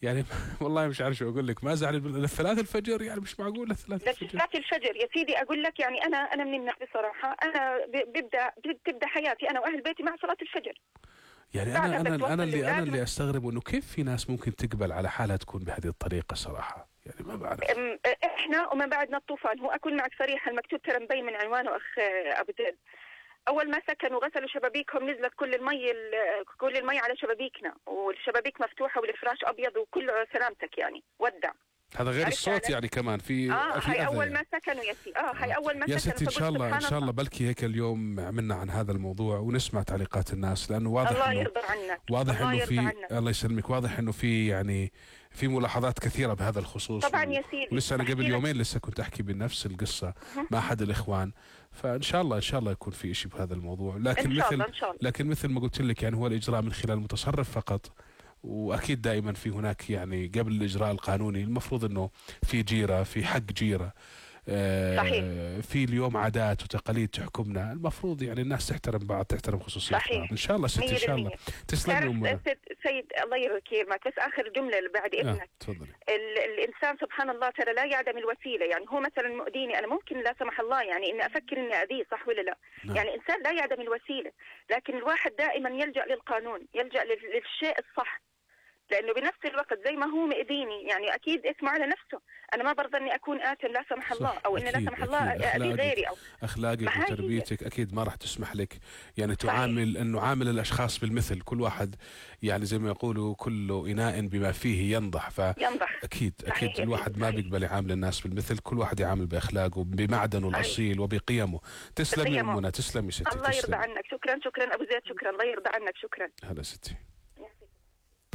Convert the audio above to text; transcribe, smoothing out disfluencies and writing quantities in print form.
يعني والله مش عارف شو اقول لك، ما زعل الثلاث الفجر، يعني مش معقول الثلاث الفجر. لثلاث الفجر يا سيدي اقول لك، يعني انا من الناس بصراحه، انا بتبدا حياتي انا واهل بيتي مع صلاه الفجر. يعني انا اللي استغرب انه كيف في ناس ممكن تقبل على حالها تكون بهذه الطريقه صراحه، يعني ما بعرف. احنا ومن بعدنا الطوفان، هو اكون معك صريحه، المكتوب ترى مبين من عنوانه اخ ابو زيد. اول ما سكنوا غسلوا شبابيكهم، نزلت كل المي على شبابيكنا، والشبابيك مفتوحه والفراش ابيض وكله سلامتك يعني ودع. هذا غير الصوت يعني كمان في هاي اول ما سكنوا يا سيدي. هاي اول ما سكنوا يا ستي. ان شاء الله بلكي هيك اليوم عملنا عن هذا الموضوع ونسمع تعليقات الناس، لانه واضح الله يرضى عنك. واضح انه في الله يسلمك، واضح انه في يعني في ملاحظات كثيره بهذا الخصوص. طبعا يا سيدي. ولسه انا قبل يومين لسه كنت احكي بنفس القصه مع احد الاخوان، فان شاء الله يكون في شيء بهذا الموضوع. لكن مثل ما قلت لك، يعني هو الاجراء من خلال المتصرف فقط، واكيد دائما في هناك يعني قبل الاجراء القانوني المفروض انه في جيره، في حق جيره، صحيح. في اليوم عادات وتقاليد تحكمنا، المفروض يعني الناس تحترم بعض، تحترم خصوصيات بعض. ان شاء الله ستي، ان شاء الله. تسلمي امنا سيد، الله يكرمك. بس اخر جمله بعد اذنك. تفضلي. الانسان سبحان الله ترى لا يعدم الوسيله، يعني هو مثلا مؤذيني، انا ممكن لا سمح الله يعني اني افكر اني اذيه، صح ولا لا؟ يعني انسان لا يعدم الوسيله، لكن الواحد دائما يلجا للقانون، يلجا للشيء الصح، لانه بنفس الوقت زي ما هو مأذيني يعني اكيد اسمه على نفسه. انا ما برضى اني اكون آثم لا سمح الله، او ان لا سمح الله اذي غيري، او اخلاقك وتربيتك اكيد ما راح تسمح لك يعني تعامل انه عامل الاشخاص بالمثل. كل واحد يعني زي ما يقولوا كل اناء بما فيه ينضح، اكيد الواحد ما بيقبل يعامل الناس بالمثل، كل واحد يعامل باخلاقه بمعدنه الاصيل وبقيمه. تسلمي امنا، تسلمي ستي. الله يرضى عنك. شكرا ابو زيد، شكرا. الله يرضى عنك. شكرا. هلا ستي.